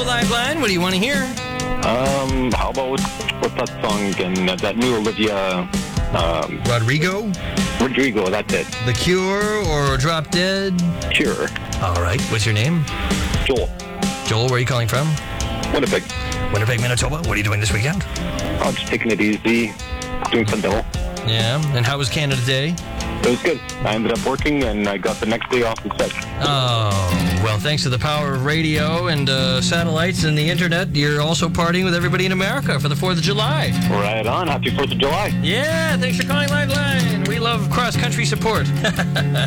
Lifeline. What do you want to hear? How about what's that song again? That new Olivia Rodrigo? Rodrigo, that's it. The Cure or Drop Dead? Cure. All right. What's your name? Joel. Joel, where are you calling from? Winnipeg. Winnipeg, Manitoba. What are you doing this weekend? I'm just taking it easy, doing some demo. Yeah. And how was Canada Day? It was good. I ended up working, and I got the next day off instead. Oh, well, thanks to the power of radio and satellites and the internet, you're also partying with everybody in America for the 4th of July. Right on. Happy 4th of July. Yeah, thanks for calling Lifeline. We love cross-country support.